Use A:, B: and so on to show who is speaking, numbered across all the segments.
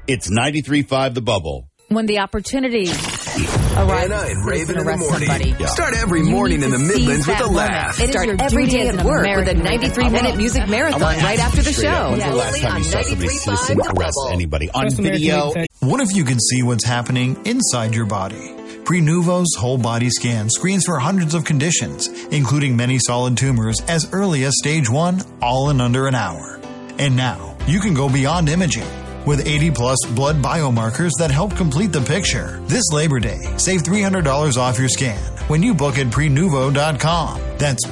A: It's 93.5 The Bubble.
B: When the opportunity arrives
C: and Raven
B: to
C: in the
B: arrest
C: morning.
B: somebody.
C: Yeah. Start every morning in the Midlands with a laugh.
D: Start every day at work with a 93-minute music marathon right after the show.
A: When's the last time you saw somebody citizen arrest anybody on video?
E: What if you could see what's happening inside your body? Prenuvo's whole body scan screens for hundreds of conditions, including many solid tumors as early as stage 1, all in under an hour. And now, you can go beyond imaging with 80-plus blood biomarkers that help complete the picture. This Labor Day, save $300 off your scan when you book at Prenuvo.com. That's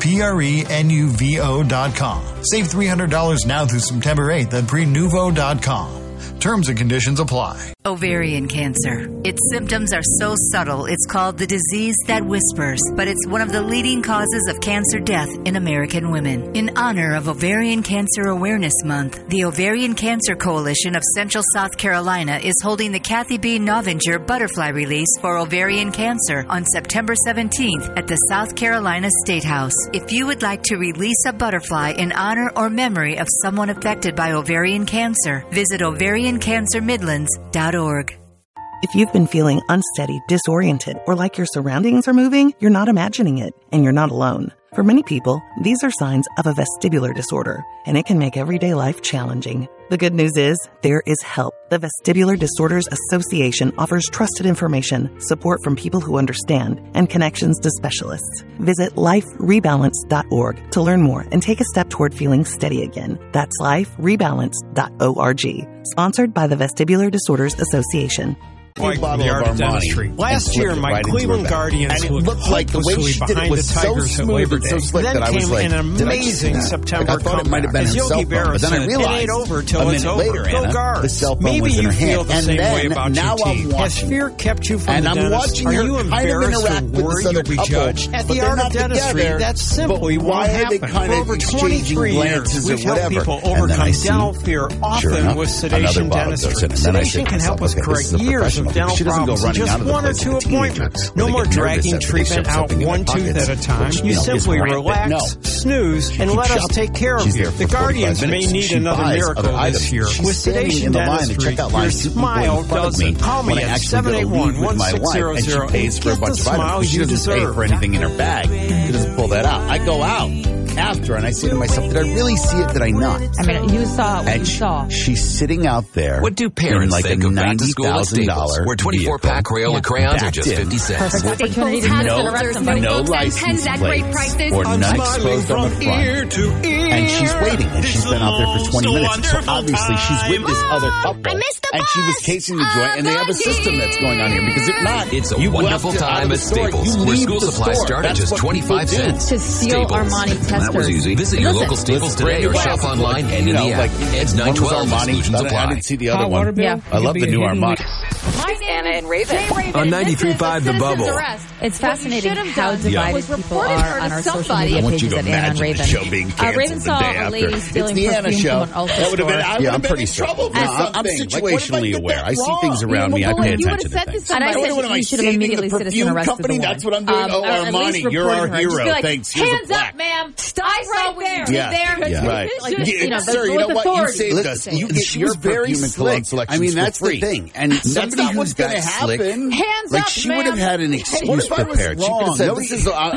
E: Prenuvo.com. Save $300 now through September 8th at Prenuvo.com. Terms and conditions apply.
F: Ovarian cancer. Its symptoms are so subtle, it's called the disease that whispers, but it's one of the leading causes of cancer death in American women. In honor of Ovarian Cancer Awareness Month, the Ovarian Cancer Coalition of Central South Carolina is holding the Kathy B. Novinger Butterfly Release for Ovarian Cancer on September 17th at the South Carolina State House. If you would like to release a butterfly in honor or memory of someone affected by ovarian cancer, visit ovariancancermidlands.org.
G: If you've been feeling unsteady, disoriented, or like your surroundings are moving, you're not imagining it, and you're not alone. For many people, these are signs of a vestibular disorder, and it can make everyday life challenging. The good news is, there is help. The Vestibular Disorders Association offers trusted information, support from people who understand, and connections to specialists. Visit liferebalance.org to learn more and take a step toward feeling steady again. That's liferebalance.org. Sponsored by the Vestibular Disorders Association.
A: Bottle of Armani.
H: Last year, my Cleveland Guardians
A: looked like the way she did it was so smooth and so slick that I was like,
H: an amazing September
A: I thought it might have been her cell phone, but then I realized a minute later, Anna, the cell phone was in her hand. And then, now I'm watching.
H: Fear kept you from
A: and
H: the
A: I'm
H: dentist.
A: watching
H: Are
A: her
H: you
A: kind of interact with this other couple,
H: at
A: but
H: the
A: they're
H: Art
A: not
H: of Dentistry,
A: together.
H: that simply
A: But why
H: won't
A: are they
H: happen.
A: kind
H: For
A: of
H: over
A: exchanging
H: 23
A: glances
H: years,
A: or
H: we've helped
A: whatever?
H: people
A: And then I
H: overcome
A: see,
H: dental fear,
A: sure
H: often
A: enough,
H: with sedation
A: another bottle
H: dentistry.
A: goes in, and then I
H: Sedation
A: think
H: can
A: to
H: help
A: myself,
H: us
A: okay,
H: correct
A: this is a
H: years of
A: professional.
H: dental
A: She doesn't go
H: problems in
A: running
H: just
A: out of the
H: 1 or
A: place
H: 2
A: with
H: appointments.
A: teenagers
H: No
A: where they
H: more
A: get nervous
H: dragging
A: after they
H: treatment
A: shove
H: out
A: something in their
H: 1 tooth
A: pockets,
H: at a time.
A: which,
H: You
A: you know,
H: simply
A: is rampant.
H: relax,
A: No.
H: snooze, and
A: keeps
H: let us
A: shopping.
H: take care of
A: She's
H: you.
A: there for
H: The Guardians
A: 45
H: may
A: minutes.
H: need
A: She
H: another
A: buys
H: miracle
A: other
H: this
A: items.
H: year.
A: She's
H: With
A: standing
H: sedation
A: in the line, the
H: dentistry,
A: checkout line,
H: your
A: 2 people
H: smile
A: in front of me.
H: doesn't. Call
A: When
H: me
A: I
H: at
A: actually go to leave with my wife, and she
H: 781-1600
A: pays for a
H: and
A: bunch
H: get
A: of
H: the
A: items,
H: smile
A: but she
H: you
A: doesn't pay
H: deserve.
A: for anything in her bag. She doesn't pull that out. I go out after, and I say to myself, did I really see it? Did I not?
B: I mean, you saw what
A: And
B: you saw.
A: she's sitting out there.
I: What do parents
A: in like
I: think
A: a
I: of back to school at Staples,
A: $90,000
I: where 24-pack Crayola crayons are just 50 cents?
B: Perfect opportunity to arrest somebody.
A: No license plates or none exposed on the front. And she's waiting, and she's been out there for 20 minutes. So obviously she's with this other couple. And she was casing the joint, and they have a system that's going on here. Because if not,
I: It's a
A: you
I: wonderful
A: left it out
I: time
A: of the
I: at
A: store.
I: Staples,
A: You
I: where
A: leave
I: school
A: the
I: supplies
A: store.
I: start at
A: That's
I: just
A: what
I: 25
A: people do.
I: cents.
B: To steal
I: Staples.
B: Armani testers.
I: That was easy. Visit your local Staples today or shop online and in the app. Ed's
A: one was
I: 912
A: Armani.
I: exclusions
A: I
I: apply.
A: didn't see the other one.
B: Yeah.
A: I love the new Armani.
D: Here's Anna and Raven.
C: On 93.5 The Bubble.
B: It's fascinating how divided people are on our social media
A: I want you
B: pages
A: to
B: at Anna and
A: imagine the
B: Raven.
A: show being canceled
B: Raven
A: the
B: saw
A: day
B: a
A: after.
B: lady
A: It's
B: stealing
A: the Anna
B: perfume
A: show.
B: from an Ulta
A: That would have been.
B: store.
A: I would have been in trouble. I'm situationally aware. I see things around me. I pay attention to things.
B: And I said
A: What am I
B: you should have
A: saving
B: immediately
A: the
B: citizen
A: perfume
B: arrested
A: company?
B: the woman.
A: That's what I'm doing. Oh,
B: Or at least
A: Armani, you're our
B: reporting her. Just be
A: hero.
B: like,
A: Thanks. Here's a
D: Hands
A: plaque.
D: up, ma'am. Stop right there.
A: Yeah, right.
B: Sir,
A: you know what? You saved
B: us.
A: You get your perfume and cologne selections. I mean, that's the thing. And somebody who's got slick,
D: Hands
A: like
D: up,
A: she would have had an excuse prepared. She could have said, "This is